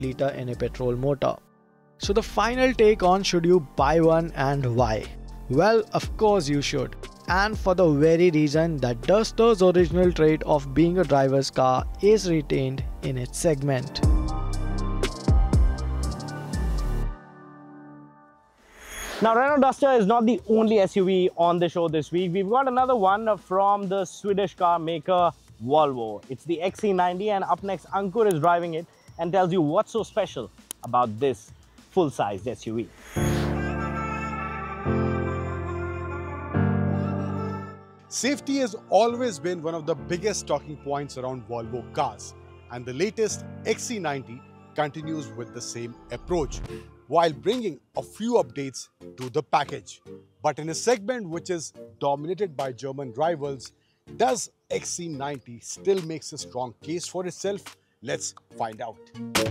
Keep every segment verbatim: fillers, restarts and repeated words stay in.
litre in a petrol motor. So the final take on should you buy one and why? Well, of course you should. And for the very reason that Duster's original trait of being a driver's car is retained in its segment. Now, Renault Duster is not the only S U V on the show this week. We've got another one from the Swedish car maker Volvo. It's the X C ninety, and up next Ankur is driving it and tells you what's so special about this full-sized S U V. Safety has always been one of the biggest talking points around Volvo cars, and the latest X C ninety continues with the same approach, while bringing a few updates to the package. But in a segment which is dominated by German rivals, does X C ninety still makes a strong case for itself? Let's find out.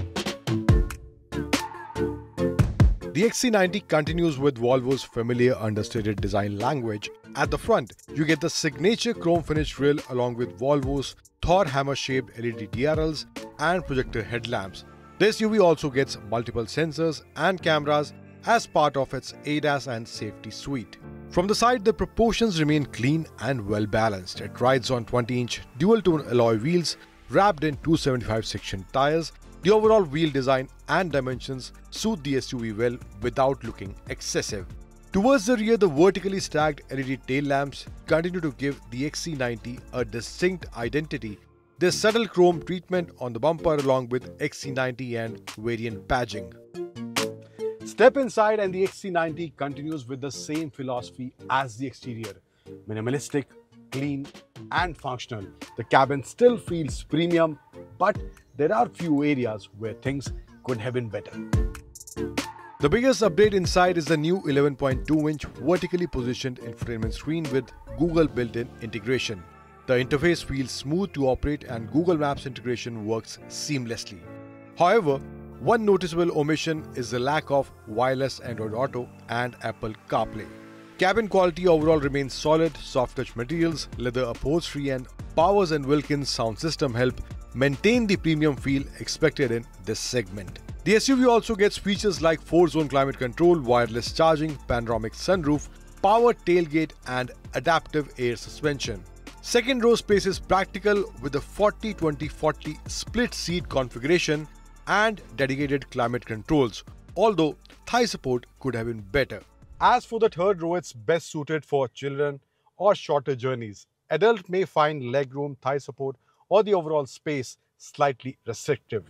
The X C ninety continues with Volvo's familiar understated design language. At the front, you get the signature chrome finished grille along with Volvo's Thor hammer-shaped L E D D R Ls and projector headlamps. The S U V also gets multiple sensors and cameras as part of its A D A S and safety suite. From the side, the proportions remain clean and well balanced. It rides on twenty inch dual-tone alloy wheels wrapped in two seventy-five section tires. The overall wheel design and dimensions suit the S U V well without looking excessive. Towards the rear, the vertically stacked L E D tail lamps continue to give the X C ninety a distinct identity. There's subtle chrome treatment on the bumper along with X C ninety and variant badging. Step inside and the X C ninety continues with the same philosophy as the exterior. Minimalistic, clean and functional. The cabin still feels premium, but there are few areas where things could have been better. The biggest update inside is the new eleven point two inch vertically positioned infotainment screen with Google built-in integration. The interface feels smooth to operate and Google Maps integration works seamlessly. However, one noticeable omission is the lack of wireless Android Auto and Apple CarPlay. Cabin quality overall remains solid. Soft touch materials, leather upholstery and Powers and Wilkins sound system help maintain the premium feel expected in this segment. The S U V also gets features like four zone climate control, wireless charging, panoramic sunroof, power tailgate and adaptive air suspension. Second row space is practical with a forty twenty forty split seat configuration and dedicated climate controls, although thigh support could have been better. As for the third row, it's best suited for children or shorter journeys. Adults may find legroom, thigh support or the overall space slightly restrictive.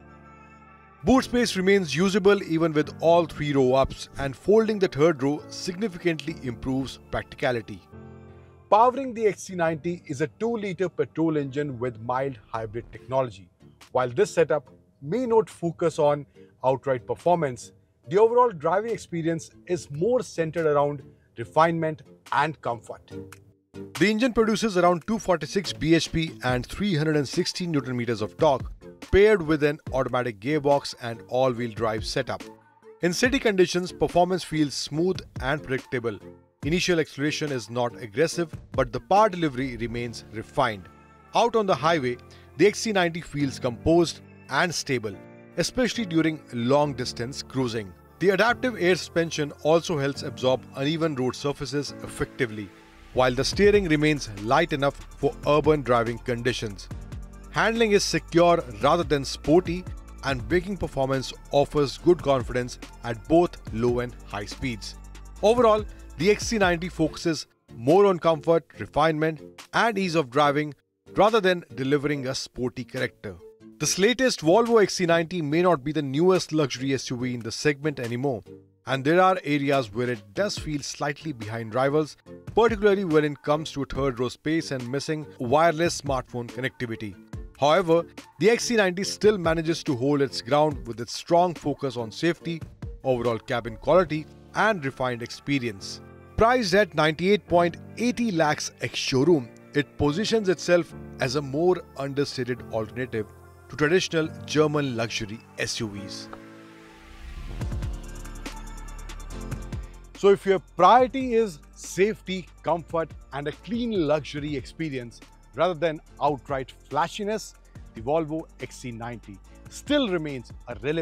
Boot space remains usable even with all three row ups, and folding the third row significantly improves practicality. Powering the X C ninety is a two litre petrol engine with mild hybrid technology. While this setup may not focus on outright performance, the overall driving experience is more centered around refinement and comfort. The engine produces around two hundred forty-six B H P and three hundred sixteen newton meters of torque, paired with an automatic gearbox and all-wheel drive setup. In city conditions, performance feels smooth and predictable. Initial acceleration is not aggressive, but the power delivery remains refined. Out on the highway, the X C ninety feels composed and stable, especially during long-distance cruising. The adaptive air suspension also helps absorb uneven road surfaces effectively, while the steering remains light enough for urban driving conditions. Handling is secure rather than sporty, and braking performance offers good confidence at both low and high speeds. Overall, the X C ninety focuses more on comfort, refinement, and ease of driving rather than delivering a sporty character. This latest Volvo X C ninety may not be the newest luxury S U V in the segment anymore, and there are areas where it does feel slightly behind rivals, particularly when it comes to third row space and missing wireless smartphone connectivity. However, the X C ninety still manages to hold its ground with its strong focus on safety, overall cabin quality, and refined experience. Priced at ninety-eight point eight zero lakhs ex-showroom, it positions itself as a more understated alternative to traditional German luxury S U Vs. So if your priority is safety, comfort, and a clean luxury experience rather than outright flashiness, the Volvo X C ninety still remains a relevant